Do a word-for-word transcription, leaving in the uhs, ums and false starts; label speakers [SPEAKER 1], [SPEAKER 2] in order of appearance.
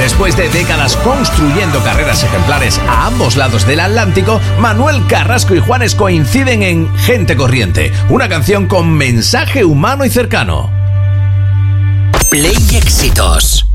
[SPEAKER 1] Después de décadas construyendo carreras ejemplares a ambos lados del Atlántico, Manuel Carrasco y Juanes coinciden en Gente Corriente, una canción con mensaje humano y cercano.
[SPEAKER 2] Play Éxitos.